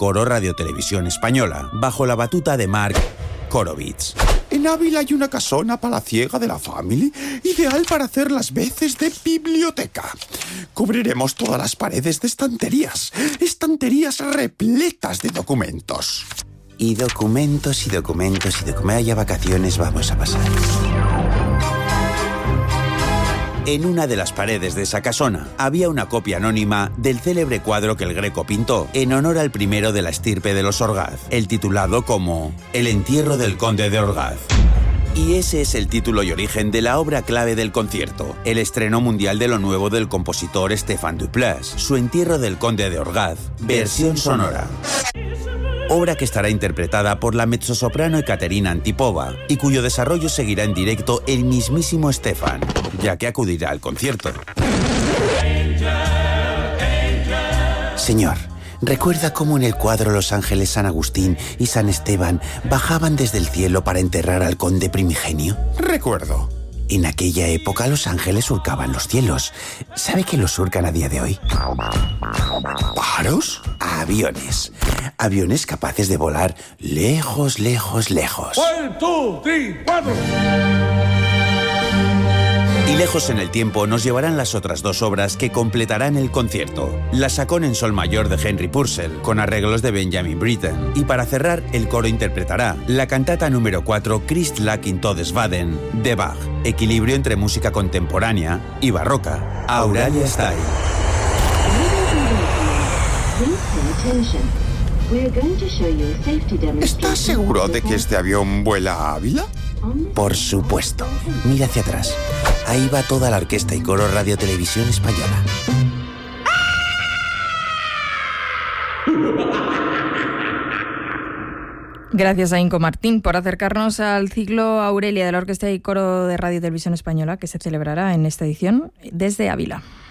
Coro Radio Televisión Española, bajo la batuta de Mark Korovitz. En Ávila hay una casona palaciega de la Family, ideal para hacer las veces de biblioteca. Cubriremos todas las paredes de estanterías repletas de documentos. Y documentos. Vaya vacaciones vamos a pasar. En una de las paredes de esa casona había una copia anónima del célebre cuadro que el Greco pintó en honor al primero de la estirpe de los Orgaz, el titulado como El entierro del conde de Orgaz. Y ese es el título y origen de la obra clave del concierto, el estreno mundial de lo nuevo del compositor Stéphane Duplass, Su entierro del conde de Orgaz, versión sonora. Obra que estará interpretada por la mezzosoprano Ekaterina Antipova y cuyo desarrollo seguirá en directo el mismísimo Stefan, ya que acudirá al concierto. Señor, ¿recuerda cómo en el cuadro los ángeles San Agustín y San Esteban bajaban desde el cielo para enterrar al conde primigenio? Recuerdo. En aquella época los ángeles surcaban los cielos. ¿Sabe que los surcan a día de hoy? ¿Pájaros? Aviones. Aviones capaces de volar lejos, lejos, lejos. 1, 2, 3, 4. Y lejos en el tiempo nos llevarán las otras dos obras que completarán el concierto. La Sacón en sol mayor de Henry Purcell, con arreglos de Benjamin Britten. Y para cerrar, el coro interpretará la cantata número 4 Christ lag in Todesbaden de Bach. Equilibrio entre música contemporánea y barroca. Auralia Style. ¿Estás seguro de que este avión vuela a Ávila? Por supuesto. Mira hacia atrás. Ahí va toda la orquesta y coro Radio Televisión Española. Gracias a Inco Martín por acercarnos al ciclo Aurelia de la Orquesta y Coro de Radio Televisión Española, que se celebrará en esta edición desde Ávila.